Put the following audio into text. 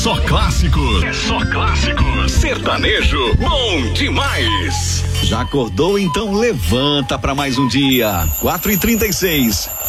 só clássicos. É só clássicos. Sertanejo, bom demais. Já acordou? Então levanta para mais um dia. 4h36.